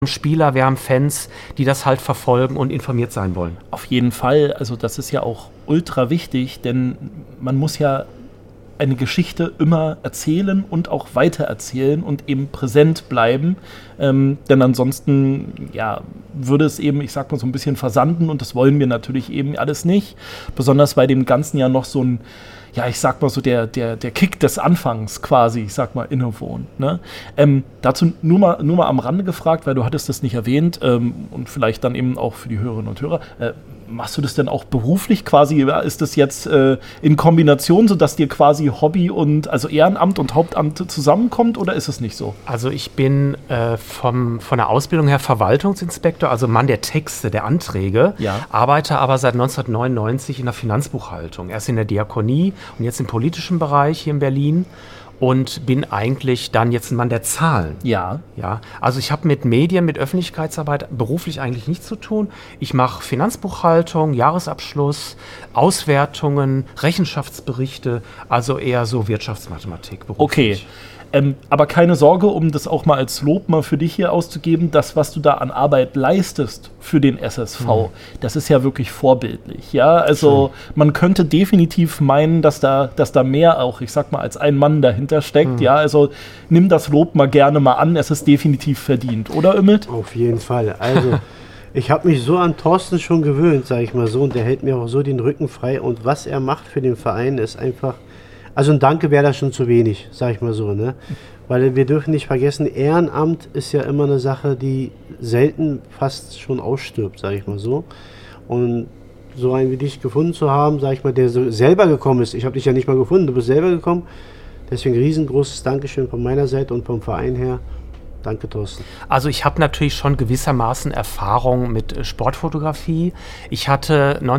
Spieler, wir haben Fans, die das halt verfolgen und informiert sein wollen. Auf jeden Fall, also das ist ja auch ultra wichtig, denn man muss ja eine Geschichte immer erzählen und auch weitererzählen und eben präsent bleiben, denn ansonsten, ja, würde es eben, ich sag mal, so ein bisschen versanden und das wollen wir natürlich eben alles nicht, besonders bei dem Ganzen ja noch so ein, ja, ich sag mal so der Kick des Anfangs quasi, ich sag mal, innewohnt. Ne? Dazu nur mal am Rande gefragt, weil du hattest das nicht erwähnt und vielleicht dann eben auch für die Hörerinnen und Hörer. Machst du das denn auch beruflich quasi? Ist das jetzt in Kombination, sodass dir quasi Hobby und also Ehrenamt und Hauptamt zusammenkommt oder ist es nicht so? Also ich bin von der Ausbildung her Verwaltungsinspektor, also Mann der Texte, der Anträge, arbeite aber seit 1999 in der Finanzbuchhaltung. Erst in der Diakonie und jetzt im politischen Bereich hier in Berlin. Und bin eigentlich dann jetzt ein Mann der Zahlen. Ja. Also ich habe mit Medien, mit Öffentlichkeitsarbeit beruflich eigentlich nichts zu tun. Ich mache Finanzbuchhaltung, Jahresabschluss, Auswertungen, Rechenschaftsberichte, also eher so Wirtschaftsmathematik beruflich. Okay. Aber keine Sorge, um das auch mal als Lob mal für dich hier auszugeben, das, was du da an Arbeit leistest für den SSV, das ist ja wirklich vorbildlich. Ja, also man könnte definitiv meinen, dass da mehr auch, ich sag mal, als ein Mann dahinter steckt. Ja, also nimm das Lob mal gerne mal an, es ist definitiv verdient, oder Ümmelt? Auf jeden Fall. Also ich habe mich so an Thorsten schon gewöhnt, sage ich mal so, und der hält mir auch so den Rücken frei und was er macht für den Verein ist einfach. Also ein Danke wäre da schon zu wenig, sag ich mal so, ne? Weil wir dürfen nicht vergessen, Ehrenamt ist ja immer eine Sache, die selten fast schon ausstirbt, sag ich mal so. Und so einen wie dich gefunden zu haben, sag ich mal, der so selber gekommen ist, ich habe dich ja nicht mal gefunden, du bist selber gekommen, deswegen riesengroßes Dankeschön von meiner Seite und vom Verein her. Danke, Thorsten. Also ich habe natürlich schon gewissermaßen Erfahrung mit Sportfotografie. Ich hatte ab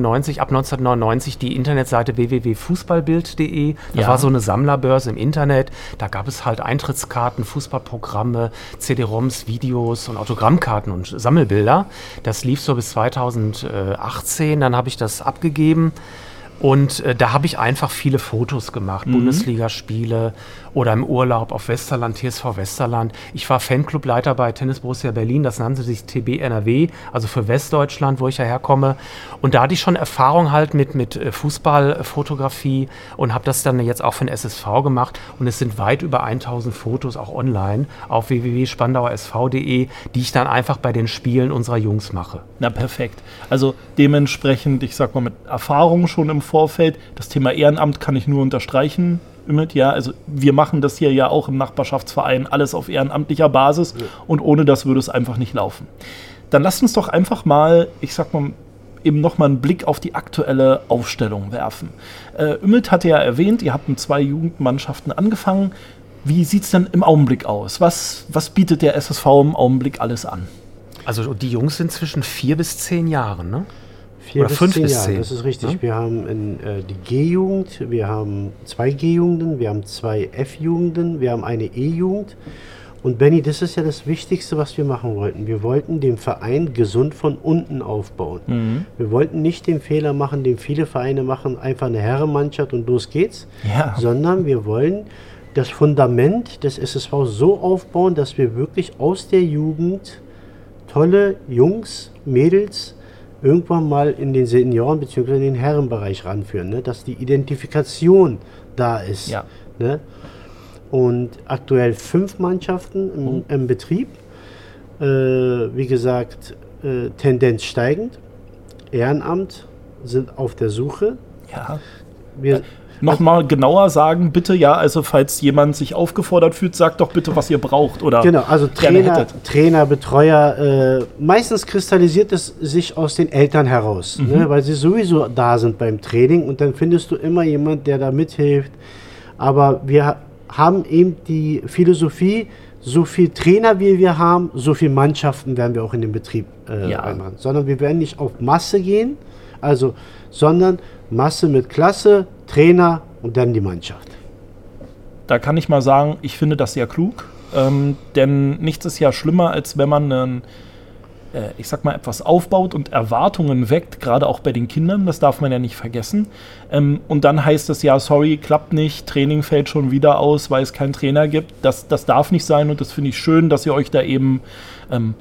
1999 die Internetseite www.fußballbild.de. Das war so eine Sammlerbörse im Internet. Da gab es halt Eintrittskarten, Fußballprogramme, CD-ROMs, Videos und Autogrammkarten und Sammelbilder. Das lief so bis 2018. Dann habe ich das abgegeben. Und da habe ich einfach viele Fotos gemacht, Bundesligaspiele oder im Urlaub auf Westerland, TSV Westerland. Ich war Fanclubleiter bei Tennis Borussia Berlin, das nannte sich TB NRW, also für Westdeutschland, wo ich ja herkomme. Und da hatte ich schon Erfahrung halt mit Fußballfotografie und habe das dann jetzt auch für den SSV gemacht. Und es sind weit über 1000 Fotos auch online auf www.spandauersv.de, die ich dann einfach bei den Spielen unserer Jungs mache. Na perfekt. Also dementsprechend, ich sag mal mit Erfahrung schon im Vorfeld, das Thema Ehrenamt kann ich nur unterstreichen. Ja, also wir machen das hier ja auch im Nachbarschaftsverein alles auf ehrenamtlicher Basis und ohne das würde es einfach nicht laufen. Dann lasst uns doch einfach mal, ich sag mal, eben nochmal einen Blick auf die aktuelle Aufstellung werfen. Ümmelt hatte ja erwähnt, ihr habt mit 2 Jugendmannschaften angefangen. Wie sieht es denn im Augenblick aus? Was bietet der SSV im Augenblick alles an? Also die Jungs sind zwischen 4 bis 10 Jahren, ne? 4 bis 10 Jahre, das ist richtig. Ja? Wir haben die G-Jugend, wir haben 2 G-Jugenden, wir haben 2 F-Jugenden, wir haben eine E-Jugend. Und Benny, das ist ja das Wichtigste, was wir machen wollten. Wir wollten den Verein gesund von unten aufbauen. Wir wollten nicht den Fehler machen, den viele Vereine machen, einfach eine Herrenmannschaft und los geht's. Ja. Sondern wir wollen das Fundament des SSV so aufbauen, dass wir wirklich aus der Jugend tolle Jungs, Mädels irgendwann mal in den Senioren- bzw. in den Herrenbereich ranführen, ne? Dass die Identifikation da ist. Ja. Ne? Und aktuell 5 Mannschaften im Betrieb. Wie gesagt, Tendenz steigend. Ehrenamt sind auf der Suche. Ja. Nochmal genauer sagen, bitte, ja, also falls jemand sich aufgefordert fühlt, sagt doch bitte, was ihr braucht. Oder genau, also Trainer, Betreuer, meistens kristallisiert es sich aus den Eltern heraus, ne, weil sie sowieso da sind beim Training und dann findest du immer jemand, der da mithilft. Aber wir haben eben die Philosophie, so viel Trainer wie wir haben, so viele Mannschaften werden wir auch in den Betrieb reinmachen. Sondern wir werden nicht auf Masse gehen, sondern Masse mit Klasse, Trainer und dann die Mannschaft. Da kann ich mal sagen, ich finde das sehr klug, denn nichts ist ja schlimmer, als wenn man einen ich sag mal, etwas aufbaut und Erwartungen weckt, gerade auch bei den Kindern, das darf man ja nicht vergessen. Und dann heißt es, ja, sorry, klappt nicht, Training fällt schon wieder aus, weil es keinen Trainer gibt. Das darf nicht sein und das finde ich schön, dass ihr euch da eben